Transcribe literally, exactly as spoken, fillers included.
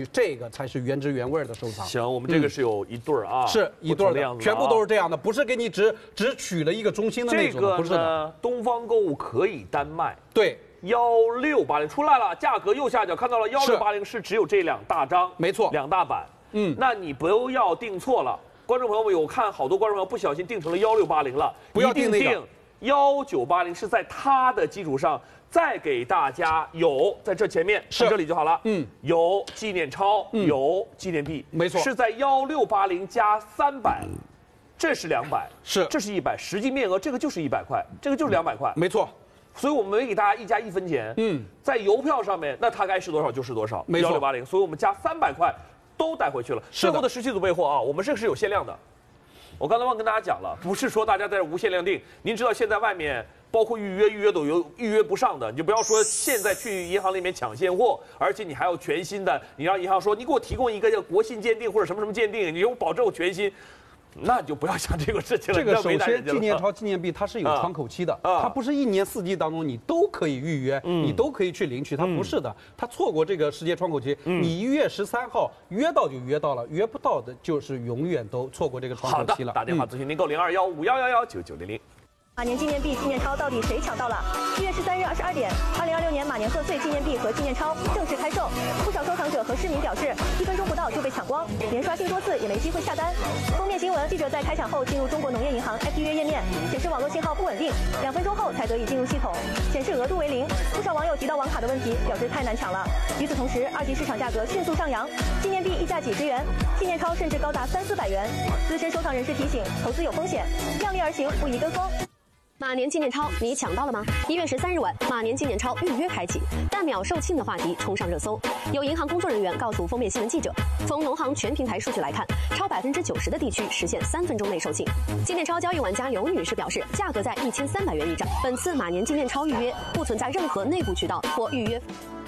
去，这个才是原汁原味的收藏。 行，我们这个是有一对儿啊， 是一对儿的，全部都是这样的，不是给你只只取了一个中心的那种，不是的。 东方购物可以单卖， 对。 幺六八零出来了，价格右下角看到了，幺六八零是只有这两大张， 没错， 两大版。嗯，那你不要订错了，观众朋友们，我看好多观众朋友不小心订成了幺六八零了， 不要订那个幺九八零，是在它的基础上再给大家有在这前面看这里就好了，嗯，有纪念钞，嗯、有纪念币， 没错， 是在幺六八零加三百，这是两百， 是这是一百，实际面额这个就是一百块，这个就是两百块， 没错。 所以我们没给大家一加一分钱，嗯，在邮票上面，那它该是多少就是多少， 没错， 幺六八零，所以我们加三百块都带回去了。最后的十七组备货啊，我们这个是有限量的。我刚才忘跟大家讲了，不是说大家在这无限量订。您知道现在外面包括预约，预约都有预约不上的，你就不要说现在去银行里面抢现货，而且你还要全新的，你让银行说你给我提供一个叫国信鉴定或者什么什么鉴定，你有保证我全新。 那你就不要想这个事情了。 这个首先，纪念钞、纪念币它是有窗口期的，它不是一年四季当中你都可以预约，你都可以去领取，它不是的。它错过这个时间窗口期，你一月十三号约到就约到了，约不到的就是永远都错过这个窗口期了。 打电话咨询订购零二幺五幺幺幺九九零零。 马年纪念币、纪念钞到底谁抢到了？一月十三日二十二点，二零二六年马年贺岁纪念币和纪念钞正式开售。不少收藏者和市民表示，一分钟不到就被抢光，连刷新多次也没机会下单。封面新闻：记者在开抢后进入中国农业银行 App 预约页面，显示网络信号不稳定，两分钟后才得以进入系统，显示额度为零。不少网友提到网卡的问题，表示太难抢了。与此同时，二级市场价格迅速上扬，纪念币溢价几十元，纪念钞甚至高达三四百元。资深收藏人士提醒，投资有风险，量力而行，不宜跟风。 马年纪念钞，你抢到了吗？一月十三日晚，马年纪念钞预约开启，但秒售罄的话题冲上热搜。有银行工作人员告诉封面新闻记者，从农行全平台数据来看，超百分之九十的地区实现三分钟内售罄。纪念钞交易玩家刘女士表示，价格在一千三百元一张。本次马年纪念钞预约不存在任何内部渠道或预约。